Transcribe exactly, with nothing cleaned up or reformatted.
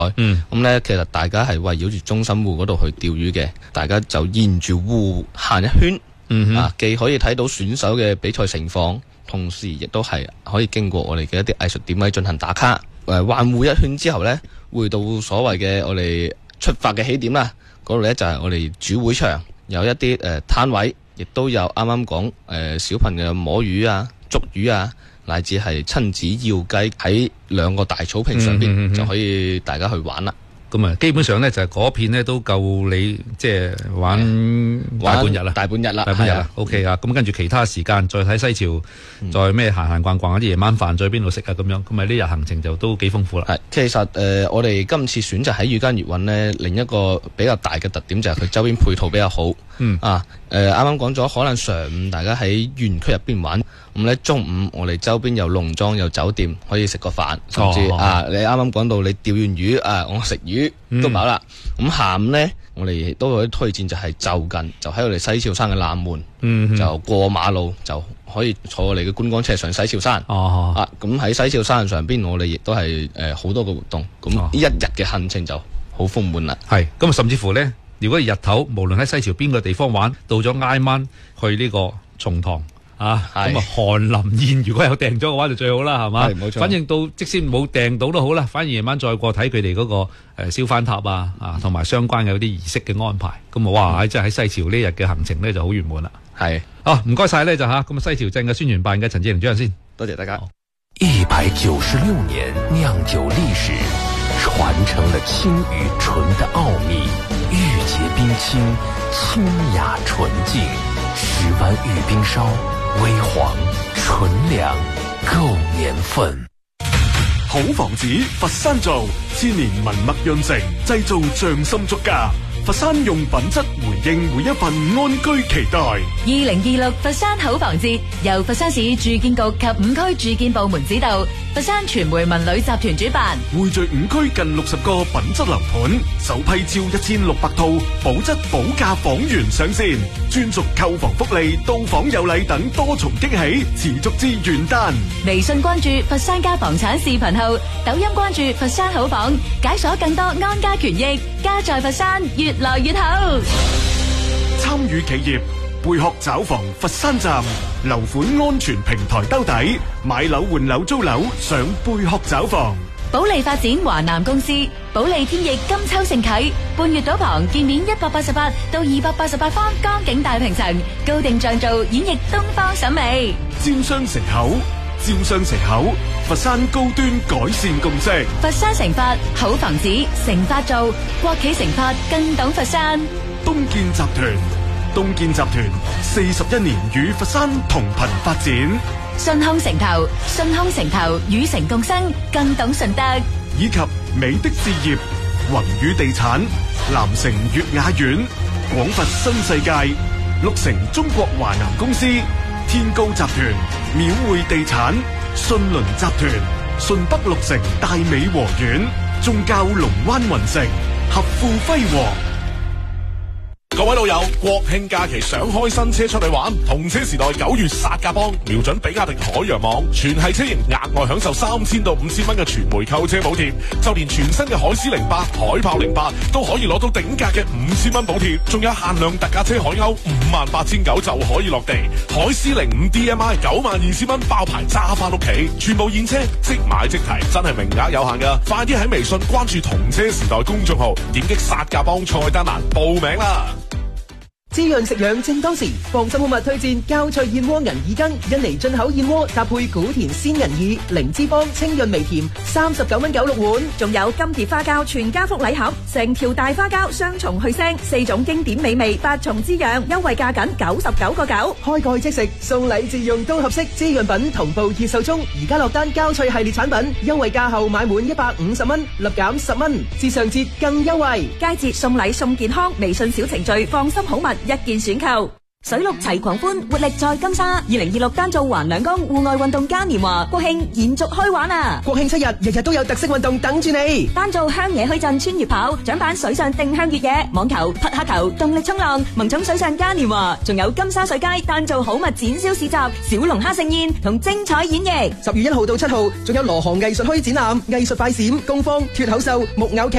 嗯，咁咧其實大家係圍繞住中心湖嗰度去釣魚嘅，大家就沿住湖行一圈，嗯啊，既可以睇到選手嘅比賽情況，同時亦都係可以經過我哋嘅一啲藝術點位進行打卡。誒，環湖一圈之後咧，回到所謂嘅我哋出發嘅起點啦，嗰度咧就係我哋主會場，有一啲誒攤位，亦都有啱啱講誒小朋友摸魚啊、捉魚啊，乃至係親子要雞喺兩個大草坪上邊、嗯嗯嗯、就可以大家去玩啦。 咁啊，基本上咧就係嗰片咧都夠你即係玩大半日啦， 大半日啦， 大半日啦。O K 啊，咁跟住其他時間再睇西潮，嗯、再咩行行逛逛，啲夜晚飯再邊度食啊咁樣，咁啊呢日行程就都幾豐富啦。係，其實誒、呃，我哋今次選擇喺嶼間粵韻呢，另一個比較大嘅特點就係佢周邊配套比較好。嗯啊，誒啱啱講咗，可能上午大家喺園區入邊玩。咁咧中午我哋周邊有農莊有酒店可以食個飯，甚至、哦、啊你啱啱講到你釣完魚啊，我食魚都飽啦。咁、嗯、下午呢，我哋亦都可以推薦就係就近就喺我哋西樵山嘅南門、嗯，就過馬路就可以坐我哋嘅觀光車上西樵山。哦，啊咁喺西樵山上邊我哋亦都係誒好多個活動，咁、哦、一日嘅行程就好豐滿啦。係，咁啊甚至乎呢，如果日頭無論喺西樵邊個地方玩，到咗挨晚去呢個松塘。啊，咁啊寒林宴如果有訂咗嘅話就最好啦，係嘛？係冇錯。反正到即使冇訂到都好啦，反而夜晚再過睇佢哋嗰個誒燒番塔啊，啊同埋相關嘅嗰啲儀式嘅安排，咁啊哇！真係喺西樵呢日嘅行程咧就好圓滿啦。係，啊唔該晒咧就吓，咁啊西樵鎮嘅宣傳辦嘅陳志玲主任先，多謝大家。 一百九十六年釀酒歷史，傳承了清與純的奧秘，玉潔冰清，清雅純淨，十灣玉冰燒。微黃純糧夠年份， 好房子佛山造，千年文墨潤成，製造匠心足家。佛山用品質回應每一份安居期待。二零二六佛山好房節由佛山市住建局及五區住建部門指導，佛山傳媒文旅集團主辦， 匯聚五區近六十個品質樓盤，首批超一千六百套保質保價房源上線，專屬購房福利、到訪有禮等多重驚喜，持續至元旦。 微信關注佛山家房產視頻號，抖音關注佛山好房，解鎖更多安家權益，家在佛山越來越好。 參與企業貝殼找房佛山站樓款安全平台兜底，買樓換樓租樓上貝殼找房。 保利發展華南公司，保利天翼金秋盛啟，半月島旁建面一百八十八到二百八十八方江景大平層，高定像造演繹東方審美。 尖商城口，招商城口，佛山高端改善共識。 佛山城發好房子，城發造，國企城發更懂佛山。 東建集團，東建集團四十一年與佛山同頻發展。 順康城投，順康城投與城共生，更懂順德。 以及美的置業、宏宇地產、南城粵雅苑、廣佛新世界、綠城中國華南公司、天高集團、廟匯地產、信倫集團、順北綠城大美和苑、中交龍灣雲城、合富輝煌。 各位老友，國慶假期想開新車出去玩，同車時代九月殺價幫，瞄準比亞迪海洋網，全系車型額外享受三千到五千蚊嘅全回購車補貼，就連全新嘅海獅零八、海豹零八都可以攞到頂價嘅五千蚊補貼，仲有限量特價車海鷗五萬八千九就可以落地，海獅零五 D M I 九萬二千蚊包牌揸翻屋企，全部現車即買即提，真係名額有限噶，快啲喺微信關注同車時代公眾號，點擊殺價幫菜單欄報名啦！ 滋潤食養正當時，放心好物推薦膠脆燕窩銀耳羹，印尼進口燕窩搭配古田鮮銀耳，零脂肪清潤微甜，三十九蚊九六碗。 仲有金蝶花膠全家福禮盒，成條大花膠雙重去腥，四種經典美味，八重滋養，優惠價僅九十九個九。 開蓋即食，送禮自用都合適。滋潤品同步熱售中，而家落單膠脆系列產品，優惠價後買滿一百五十蚊，立減十蚊，至上節更優惠。 佳節送禮送健康，微信小程序放心好物。一鍵選購。 水陸齊狂歡，活力在金沙。二零二六丹灶環兩江戶外運動嘉年華國慶延續開玩啊！ 國慶七日，日日都有特色運動等住你。 丹灶鄉野墟鎮穿越跑，獎板水上定向越野、網球、匹克球、動力衝浪、萌寵水上嘉年華，仲有金沙水街丹灶好物展銷市集、小龍蝦盛宴同精彩演繹。 十月一號到七號，仲有羅河藝術墟展覽、藝術快閃、工坊、脫口秀、木偶劇。